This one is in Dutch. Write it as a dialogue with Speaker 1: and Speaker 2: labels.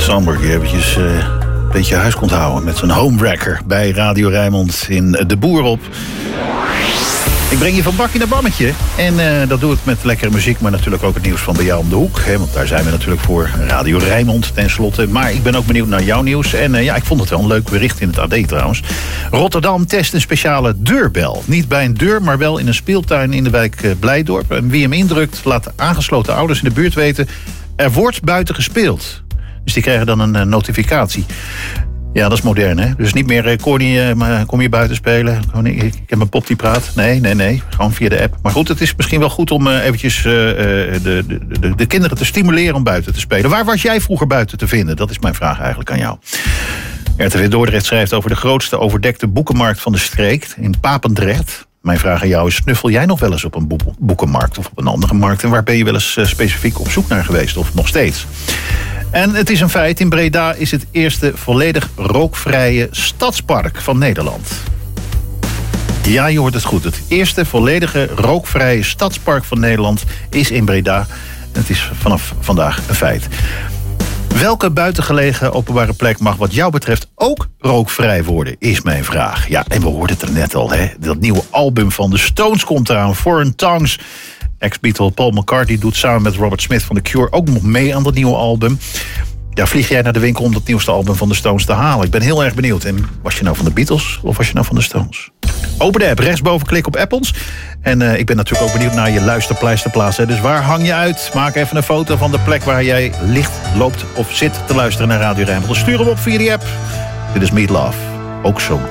Speaker 1: Sandberg die eventjes een beetje huis komt houden met zijn homewrecker bij Radio Rijnmond in De Boer op. Ik breng je van bakje naar bammetje. En dat doe ik met lekkere muziek, maar natuurlijk ook het nieuws van bij jou om de hoek. Hè, want daar zijn we natuurlijk voor, Radio Rijnmond tenslotte. Maar ik ben ook benieuwd naar jouw nieuws. En ik vond het wel een leuk bericht in het AD trouwens. Rotterdam test een speciale deurbel. Niet bij een deur, maar wel in een speeltuin in de wijk Blijdorp. En wie hem indrukt, laat de aangesloten ouders in de buurt weten: er wordt buiten gespeeld. Dus die krijgen dan een notificatie. Ja, dat is modern, hè? Dus niet meer, Corny, kom je buiten spelen? Ik heb een pop die praat. Nee. Gewoon via de app. Maar goed, het is misschien wel goed om eventjes de kinderen te stimuleren om buiten te spelen. Waar was jij vroeger buiten te vinden? Dat is mijn vraag eigenlijk aan jou. RTV Dordrecht schrijft over de grootste overdekte boekenmarkt van de streek in Papendrecht. Mijn vraag aan jou is: snuffel jij nog wel eens op een boekenmarkt of op een andere markt? En waar ben je wel eens specifiek op zoek naar geweest of nog steeds? En het is een feit, in Breda is het eerste volledig rookvrije stadspark van Nederland. Ja, je hoort het goed. Het eerste volledige rookvrije stadspark van Nederland is in Breda. En het is vanaf vandaag een feit. Welke buitengelegen openbare plek mag wat jou betreft ook rookvrij worden, is mijn vraag. Ja, en we hoorden het er net al, hè. Dat nieuwe album van de Stones komt eraan, Foreign Tongues. Ex-Beatle Paul McCartney doet samen met Robert Smith van The Cure ook nog mee aan dat nieuwe album. Ja, vlieg jij naar de winkel om dat nieuwste album van de Stones te halen? Ik ben heel erg benieuwd. En was je nou van de Beatles of was je nou van de Stones? Open de app, rechtsboven klik op Apples. En ik ben natuurlijk ook benieuwd naar je luisterpleisterplaats. Dus waar hang je uit? Maak even een foto van de plek waar jij ligt, loopt of zit te luisteren naar Radio Rijnmond. Stuur hem op via die app. Dit is Meat Love. Ook zo